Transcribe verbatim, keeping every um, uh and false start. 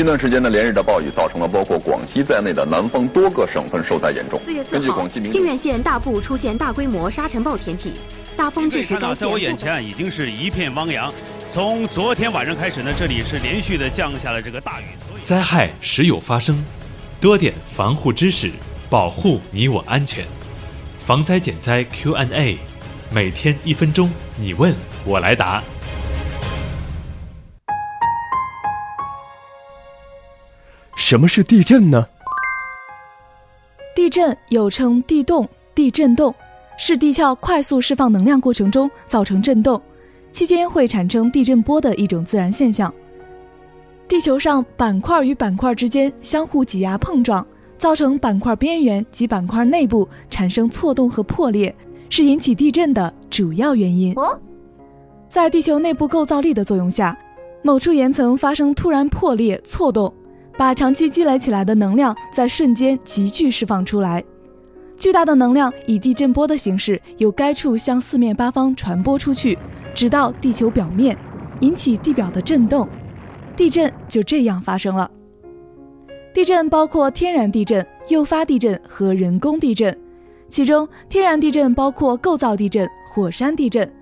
近段时间呢，连日的暴雨造成了包括广西在内的南方多个省份受灾严重。 四月四号，靖远县大部出现大规模沙尘暴天气，大风致使该县。 在我眼前已经是一片汪洋。从昨天晚上开始呢，这里是连续的降下了这个大雨。 灾害时有发生，多点防护知识，保护你我安全。防灾减灾 Q and A， 每天一分钟，你问我来答。 什么是地震呢？ 地震又称地动、地震动，是地壳快速释放能量过程中造成震动，期间会产生地震波的一种自然现象。地球上板块与板块之间相互挤压碰撞，造成板块边缘及板块内部产生错动和破裂，是引起地震的主要原因。在地球内部构造力的作用下，某处岩层发生突然破裂、错动，把长期积累起来的能量在瞬间急剧释放出来，巨大的能量以地震波的形式由该处向四面八方传播出去，直到地球表面，引起地表的震动，地震就这样发生了。地震包括天然地震、诱发地震和人工地震，其中天然地震包括构造地震、火山地震，